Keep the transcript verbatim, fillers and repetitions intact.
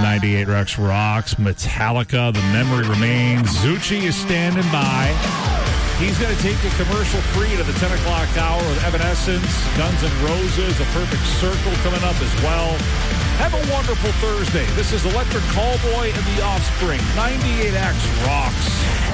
ninety-eight Rex rocks. Metallica, The Memory Remains. Zucci is standing by. He's going to take you commercial-free to the ten o'clock hour with Evanescence, Guns N' Roses, A Perfect Circle coming up as well. Have a wonderful Thursday. This is Electric Callboy and the Offspring. ninety-eight X rocks.